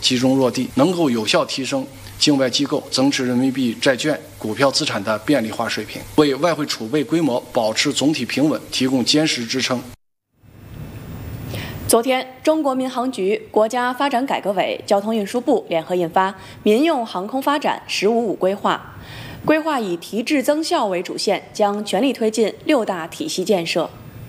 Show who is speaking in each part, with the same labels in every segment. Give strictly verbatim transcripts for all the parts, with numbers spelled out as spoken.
Speaker 1: 集中落地，能够有效提升境外机构增持人民币债券、股票资产的便利化水平，为外汇储备规模保持总体平稳提供坚实支撑。
Speaker 2: 昨天，中国民航局、国家发展改革委、交通运输部联合印发《民用航空发展“十五五”规划》，规划以提质增效为主线，将全力推进六大体系建设。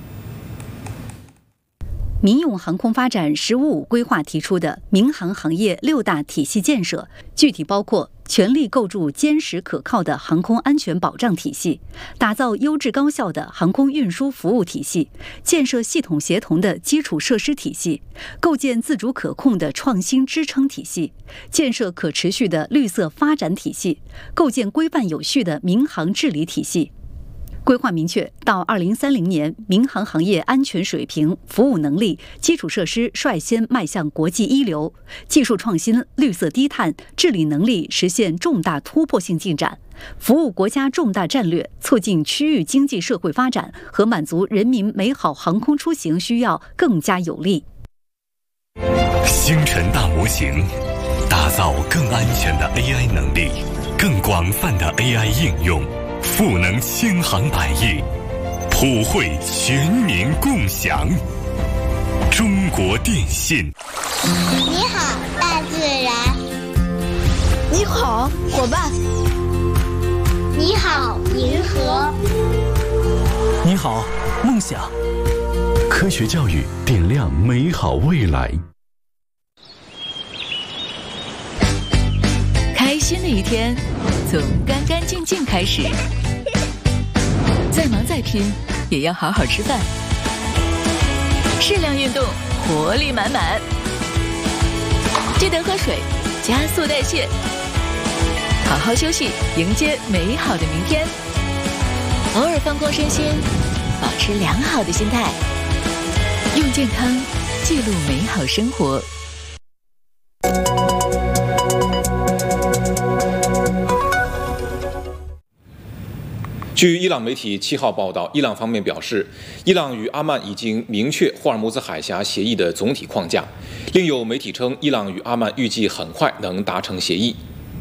Speaker 3: 民用航空发展“十五五”规划提出的民航行业六大体系建设，具体包括全力构筑坚实可靠的航空安全保障体系，打造优质高效的航空运输服务体系，建设系统协同的基础设施体系，构建自主可控的创新支撑体系，建设可持续的绿色发展体系，构建规范有序的民航治理体系。规划明确，到二零三零年，民航行业安全水平、服务能力、基础设施率先迈向国际一流，技术创新、绿色低碳、治理能力实现重大突破性进展，服务国家重大战略，促进区域经济社会发展和满足人民美好航空出行需要更加有力。
Speaker 4: 星辰大模型，打造更安全的 A I 能力，更广泛的 A I 应用。赋能千行百业，普惠全民共享。中国电信。
Speaker 5: 你好，大自然。
Speaker 6: 你好，伙伴。
Speaker 5: 你好，银河。
Speaker 7: 你好，梦想。
Speaker 8: 科学教育点亮美好未来。
Speaker 9: 开心的一天从干干净净开始，再忙再拼也要好好吃饭，适量运动，活力满满，记得喝水，加速代谢，好好休息，迎接美好的明天。偶尔放空身心，保持良好的心态，用健康记录美好生活。
Speaker 10: 据伊朗媒体七号报道，伊朗方面表示，伊朗与阿曼已经明确霍尔木兹海峡协议的总体框架。另有媒体称，伊朗与阿曼预计很快能达成协议。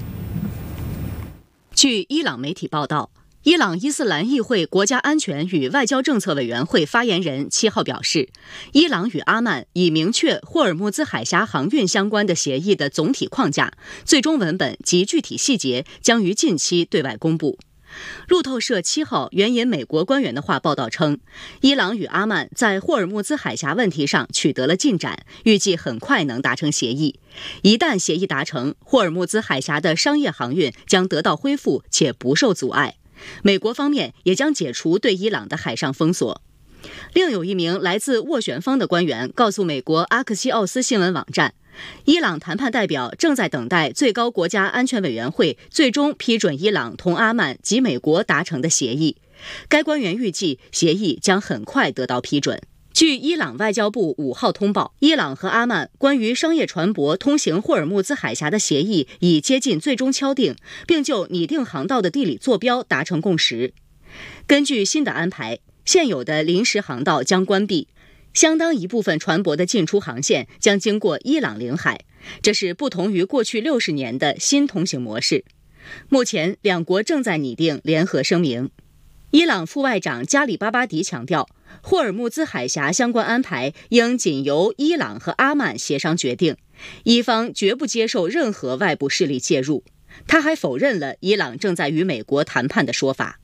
Speaker 11: 据伊朗媒体报道，伊朗伊斯兰议会国家安全与外交政策委员会发言人七号表示，伊朗与阿曼已明确霍尔木兹海峡航运相关的协议的总体框架，最终文本及具体细节将于近期对外公布。路透社七号援引美国官员的话报道称，伊朗与阿曼在霍尔木兹海峡问题上取得了进展，预计很快能达成协议。一旦协议达成，霍尔木兹海峡的商业航运将得到恢复且不受阻碍。美国方面也将解除对伊朗的海上封锁。另有一名来自斡旋方的官员告诉美国阿克西奥斯新闻网站，伊朗谈判代表正在等待最高国家安全委员会最终批准伊朗同阿曼及美国达成的协议。该官员预计协议将很快得到批准。据伊朗外交部五号通报，伊朗和阿曼关于商业船舶通行霍尔木兹海峡的协议已接近最终敲定，并就拟定航道的地理坐标达成共识。根据新的安排，现有的临时航道将关闭，相当一部分船舶的进出航线将经过伊朗领海，这是不同于过去六十年的新通行模式。目前，两国正在拟定联合声明。伊朗副外长加里巴巴迪强调，霍尔木兹海峡相关安排应仅由伊朗和阿曼协商决定，伊方绝不接受任何外部势力介入。他还否认了伊朗正在与美国谈判的说法。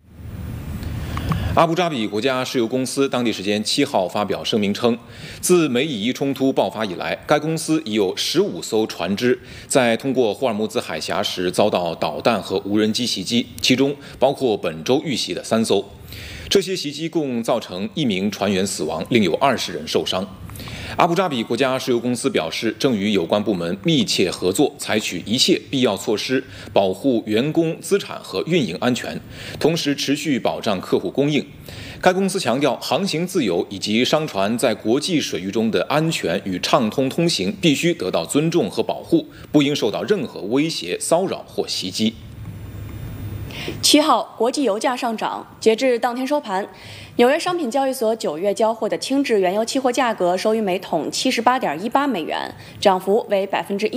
Speaker 10: 阿布扎比国家石油公司当地时间七号发表声明称，自美以伊冲突爆发以来，该公司已有十五艘船只在通过霍尔木兹海峡时遭到导弹和无人机袭击，其中包括本周遇袭的三艘。这些袭击共造成一名船员死亡，另有二十人受伤。阿布扎比国家石油公司表示，正与有关部门密切合作，采取一切必要措施，保护员工资产和运营安全，同时持续保障客户供应。该公司强调，航行自由以及商船在国际水域中的安全与畅通通行必须得到尊重和保护，不应受到任何威胁、骚扰或袭击。
Speaker 2: 七号，国际油价上涨，截至当天收盘，纽约商品交易所九月交货的轻质原油期货价格收于每桶七十八点一八美元，涨幅为百分之一。